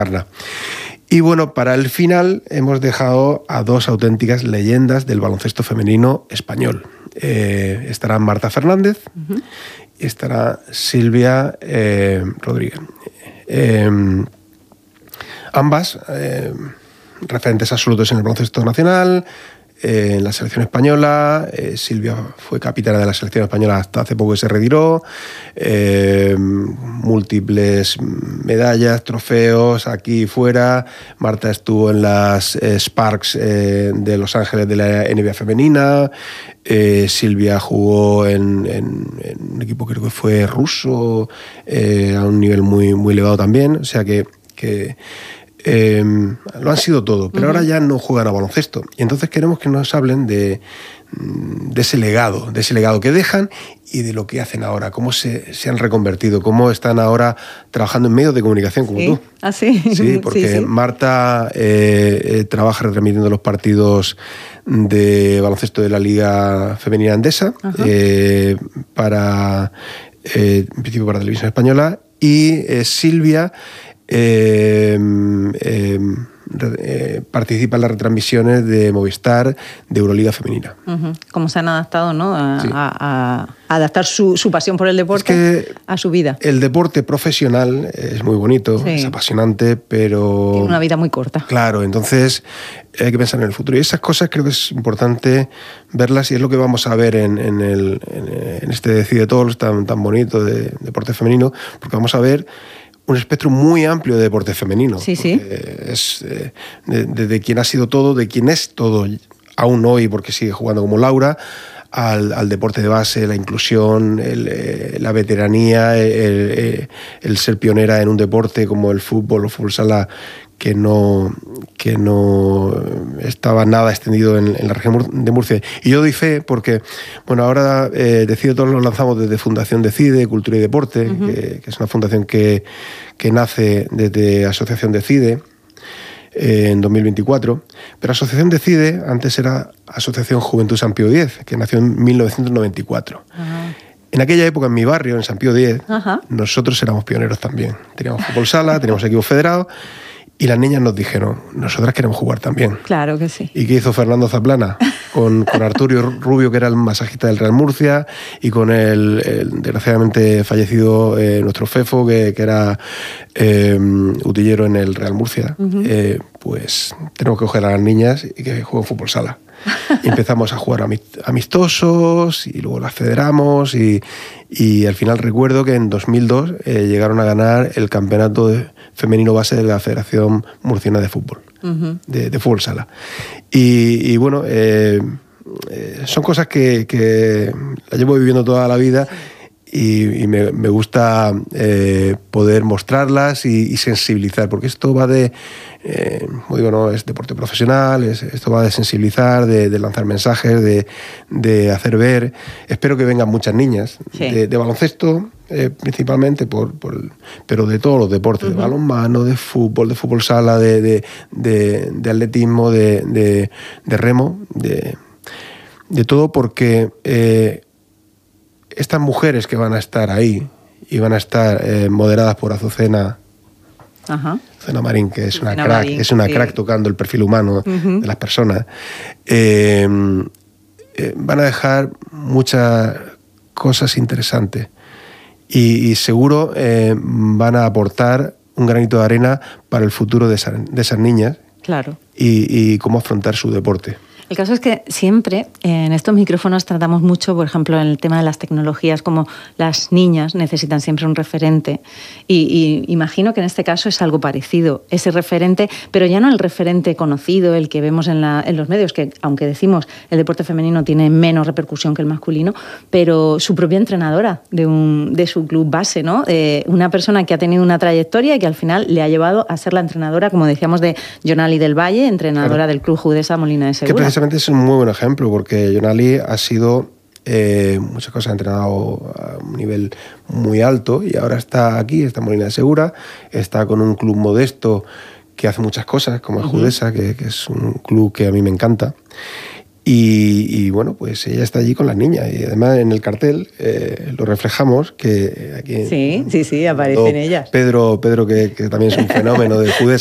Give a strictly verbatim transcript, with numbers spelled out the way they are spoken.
Y bueno, para el final hemos dejado a dos auténticas leyendas del baloncesto femenino español. Eh, estará Marta Fernández uh-huh. y estará Silvia eh, Rodríguez. Eh, ambas eh, referentes absolutos en el baloncesto nacional, eh, en la selección española. eh, Silvia fue capitana de la selección española hasta hace poco que se retiró. Eh, múltiples medallas, trofeos aquí y fuera. Marta estuvo en las eh, Sparks eh, de Los Ángeles de la N B A femenina. Eh, Silvia jugó en, en, en un equipo, creo que fue ruso, eh, a un nivel muy, muy elevado también. O sea que, que eh, lo han sido todo, pero uh-huh. ahora ya no juegan a baloncesto. Y entonces queremos que nos hablen de, de ese legado, de ese legado que dejan y de lo que hacen ahora, cómo se, se han reconvertido, cómo están ahora trabajando en medios de comunicación como ¿Sí? tú. ¿Ah, sí? Sí, porque sí, sí. Marta eh, eh, trabaja retransmitiendo los partidos de baloncesto de la Liga Femenina Endesa eh, para, eh, en principio para Televisión Española, y eh, Silvia eh, eh, Eh, participa en las retransmisiones de Movistar de Euroliga Femenina. Uh-huh. Cómo se han adaptado, ¿no? A, sí. a, a adaptar su, su pasión por el deporte es que a su vida. El deporte profesional es muy bonito, sí. es apasionante, pero... Tiene una vida muy corta. Claro, entonces hay que pensar en el futuro. Y esas cosas creo que es importante verlas, y es lo que vamos a ver en, en, el, en, en este Decide Todos tan, tan bonito de deporte femenino, porque vamos a ver un espectro muy amplio de deporte femenino. Sí, sí. Es eh, de, de, de quien ha sido todo, de quien es todo, aún hoy, porque sigue jugando como Laura, al, al deporte de base, la inclusión, el, eh, la veteranía, el, el, el ser pionera en un deporte como el fútbol o fútbol sala, que no, que no estaba nada extendido en, en la región de Murcia. Y yo doy fe porque, bueno, ahora eh, Decide Todos lo lanzamos desde Fundación Decide, Cultura y Deporte, uh-huh. que, que es una fundación que, que nace desde Asociación Decide eh, en dos mil veinticuatro. Pero Asociación Decide antes era Asociación Juventud San Pío X, que nació en mil novecientos noventa y cuatro. Uh-huh. En aquella época, en mi barrio, en San Pío X, uh-huh. nosotros éramos pioneros también. Teníamos fútbol sala, teníamos equipos federados. Y las niñas nos dijeron, nosotras queremos jugar también. Claro que sí. ¿Y qué hizo Fernando Zaplana? Con, con Arturo Rubio, que era el masajista del Real Murcia, y con el, el desgraciadamente fallecido eh, nuestro Fefo, que, que era eh, utillero en el Real Murcia. Uh-huh. Eh, pues tenemos que coger a las niñas y que jueguen fútbol sala. Y empezamos a jugar amistosos y luego las federamos y, y al final recuerdo que en dos mil dos eh, llegaron a ganar el campeonato de femenino base de la Federación Murciana de Fútbol, uh-huh. de, de fútbol sala. Y, y bueno, eh, eh, son cosas que, que las llevo viviendo toda la vida. Sí. Y, y me, me gusta eh, poder mostrarlas y, y sensibilizar, porque esto va de, eh, como digo, no es deporte profesional, es, esto va de sensibilizar, de, de lanzar mensajes, de, de hacer ver. Espero que vengan muchas niñas sí. de, de baloncesto, eh, principalmente, por, por, pero de todos los deportes, uh-huh. de balonmano, de fútbol, de fútbol sala, de, de, de, de atletismo, de, de, de remo, de, de todo, porque... Eh, estas mujeres que van a estar ahí y van a estar eh, moderadas por Azucena, Ajá. Azucena Marín, que es una, crack, Marín, es una sí. crack tocando el perfil humano uh-huh. de las personas, eh, eh, van a dejar muchas cosas interesantes y, y seguro eh, van a aportar un granito de arena para el futuro de, esa, de esas niñas claro. y, y cómo afrontar su deporte. El caso es que siempre en estos micrófonos tratamos mucho, por ejemplo, en el tema de las tecnologías, como las niñas necesitan siempre un referente. Y, y imagino que en este caso es algo parecido, ese referente, pero ya no el referente conocido, el que vemos en, la, en los medios, que aunque decimos el deporte femenino tiene menos repercusión que el masculino, pero su propia entrenadora de, un, de su club base, ¿no? Eh, una persona que ha tenido una trayectoria y que al final le ha llevado a ser la entrenadora, como decíamos, de Jonali del Valle, entrenadora claro. del Club Judesa Molina de Segura. Es un muy buen ejemplo, porque Jonali ha sido eh, muchas cosas, ha entrenado a un nivel muy alto y ahora está aquí, está en Molina de Segura, está con un club modesto que hace muchas cosas, como el uh-huh. Judesa, que, que es un club que a mí me encanta. Y, y bueno, pues ella está allí con las niñas. Y además en el cartel eh, lo reflejamos, que aquí... Sí, sí, sí, aparecen ellas. Pedro, Pedro que, que también es un fenómeno de Judes,